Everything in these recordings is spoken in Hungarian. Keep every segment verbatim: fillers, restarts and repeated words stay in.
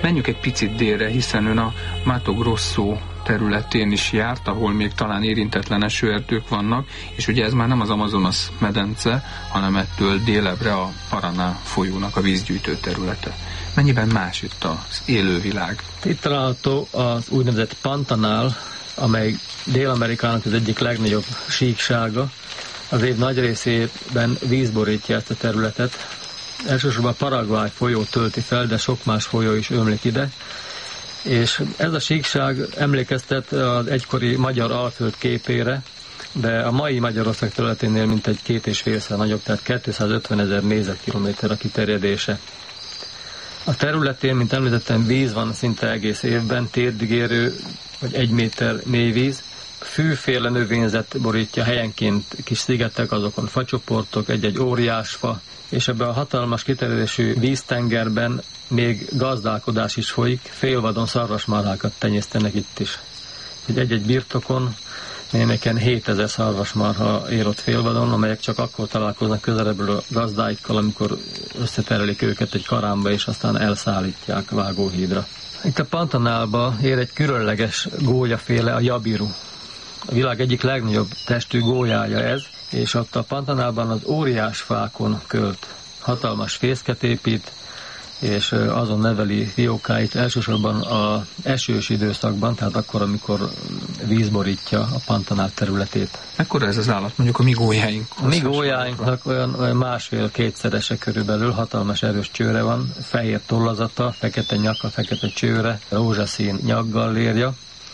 menjünk egy picit délre, hiszen ön a Mato Grosso területén is járt, ahol még talán érintetlen esőerdők vannak, és ugye ez már nem az Amazonas medence, hanem ettől délebbre a Paraná folyónak a vízgyűjtő területe. Mennyiben más itt az élővilág? Itt található az úgynevezett Pantanal, amely Dél-Amerikának az egyik legnagyobb síksága. Az év nagy részében víz borítja ezt a területet. Elsősorban a Paraguay folyó tölti fel, de sok más folyó is ömlik ide. És ez a síkság emlékeztet az egykori magyar Alföld képére, de a mai Magyarország területénél mintegy két és félszer nagyobb, tehát kétszázötvenezer négyzetkilométer a kiterjedése. A területén, mint említettem, víz van szinte egész évben, térdig érő, vagy egy méter mély víz. Fűféle növényzet borítja, helyenként kis szigetek, azokon facsoportok, egy-egy óriásfa, és ebben a hatalmas kiterjedésű víztengerben még gazdálkodás is folyik, félvadon szarvasmarhákat tenyésztenek itt is. Egy-egy birtokon némelyeken hétezer szarvasmarha él ott félvadon, amelyek csak akkor találkoznak közelebbről a gazdáikkal, amikor összeterelik őket egy karámba, és aztán elszállítják vágóhídra. Itt a Pantanalba ér egy különleges gólyaféle, a jabiru. A világ egyik legnagyobb testű gólyája ez, és ott a Pantanalban az óriás fákon költ. Hatalmas fészket épít, és azon neveli fiókáit elsősorban az esős időszakban, tehát akkor, amikor víz borítja a Pantanal területét. Mekkora ez az állat, mondjuk a mi gólyáink? A mi gólyáinknak olyan, olyan másfél-kétszerese körülbelül, hatalmas erős csőre van, fehér tollazata, fekete nyaka, fekete csőre, rózsaszín nyaggallérja,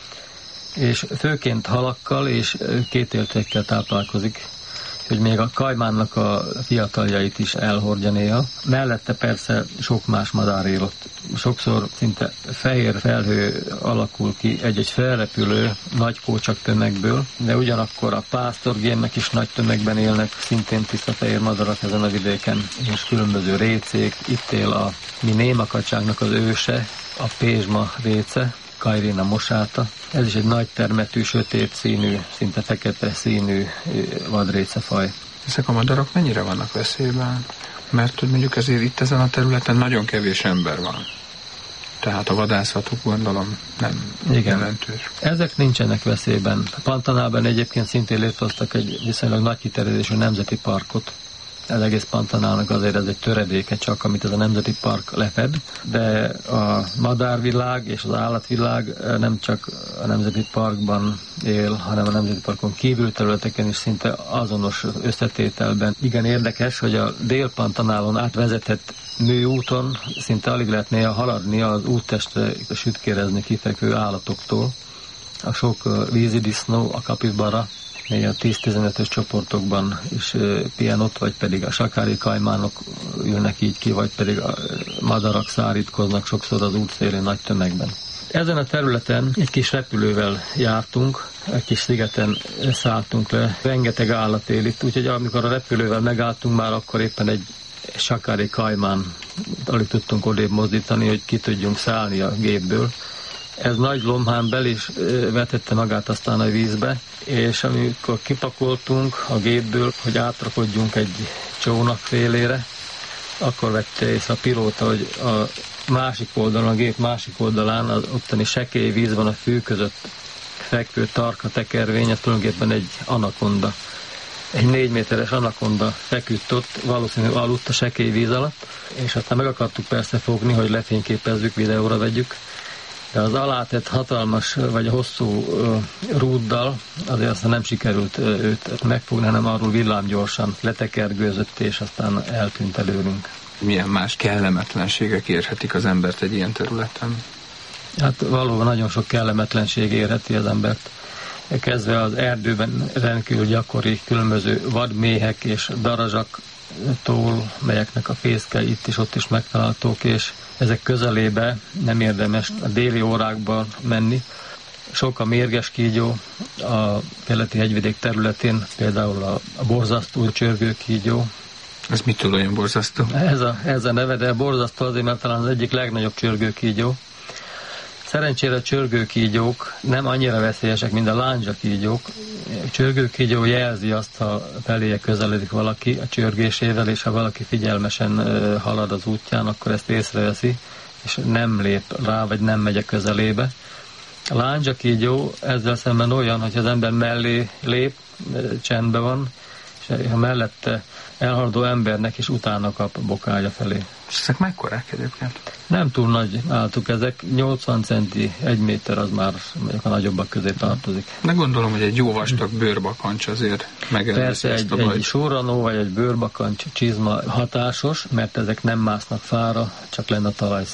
és főként halakkal és kétéltekkel táplálkozik, hogy még a kajmánnak a fiataljait is elhordja néha. Mellette persze sok más madár él ott. Sokszor szinte fehér felhő alakul ki egy-egy felrepülő nagy kócsak tömegből, de ugyanakkor a pásztorgémnek is nagy tömegben élnek, szintén tiszta fehér madarak ezen a vidéken, és különböző récék. Itt él a mi némakacsánknak az őse, a pézsma réce, Cairina mosáta. Ez is egy nagy termetű, sötét színű, szinte fekete színű vadrécefaj. Ezek a madarak mennyire vannak veszélyben? Mert hogy mondjuk ezért itt ezen a területen nagyon kevés ember van. Tehát a vadászatuk gondolom nem Igen. jelentős. Ezek nincsenek veszélyben. Pantanalban egyébként szintén létrehoztak egy viszonylag nagy kiterjedésű nemzeti parkot. Az egész Pantanalnak azért ez egy töredéke csak, amit ez a nemzeti park lefed, de a madárvilág és az állatvilág nem csak a nemzeti parkban él, hanem a nemzeti parkon kívül területeken is szinte azonos összetételben. Igen érdekes, hogy a Dél-Pantanalon átvezetett műúton szinte alig lehet néha haladni az úttestre sütkérezni kifekvő állatoktól. A sok vízidisznó, a kapibara, néha tíz-tizenötös csoportokban is pihen ott, vagy pedig a sakári kajmánok ülnek így ki, vagy pedig a madarak szárítkoznak sokszor az útszélén nagy tömegben. Ezen a területen egy kis repülővel jártunk, egy kis szigeten szálltunk le, rengeteg állat él itt, úgyhogy amikor a repülővel megálltunk, már akkor éppen egy sakári kajmán, alig tudtunk odébb mozdítani, hogy ki tudjunk szállni a gépből. Ez nagy lomhán bel is vetette magát aztán a vízbe, és amikor kipakoltunk a gépből, hogy átrakodjunk egy csónak félére, akkor vette észre a pilóta, hogy a másik oldalon, a gép másik oldalán az ottani sekély víz van a fű között fekvő tarka tekervény, ez tulajdonképpen egy anakonda. Egy négy méteres anakonda feküdt ott, valószínűleg aludt a sekély víz alatt, és aztán meg akartuk persze fogni, hogy lefényképezzük, videóra vegyük, de az alátett hatalmas, vagy a hosszú uh, rúddal azért aztán nem sikerült uh, őt megfogni, hanem arról villámgyorsan letekergőzött, és aztán eltűnt előrünk. Milyen más kellemetlenségek érhetik az embert egy ilyen területen? Hát valóban nagyon sok kellemetlenség érheti az embert. Kezdve az erdőben rendkívül gyakori különböző vadméhek és darazsaktól, melyeknek a fészke itt is ott is megtalálhatók, és ezek közelébe nem érdemes a déli órákban menni. Sok a mérges kígyó a keleti hegyvidék területén, például a, a borzasztó csörgőkígyó. Ez mitől olyan borzasztó? Ez a, ez a neve, de borzasztó azért, mert talán az egyik legnagyobb csörgőkígyó. Szerencsére a csörgőkígyók nem annyira veszélyesek, mint a lándzsakígyók. A csörgőkígyó jelzi azt, ha feléje közeledik valaki a csörgésével, és ha valaki figyelmesen halad az útján, akkor ezt észreveszi, és nem lép rá, vagy nem megy a közelébe. A lándzsakígyó ezzel szemben olyan, hogy az ember mellé lép, csendben van, és ha mellette elhaladó embernek is utána kap bokája felé. És ezek mekkorák egyébként? Nem túl nagy álltuk ezek, nyolcvan centi, egy méter az már mondjuk a nagyobbak közé tartozik. De gondolom, hogy egy jó vastag bőrbakancs azért megelőzi. Persze ezt egy, a egy sorranó vagy egy bőrbakancs csizma hatásos, mert ezek nem másznak fára, csak lenne a talaj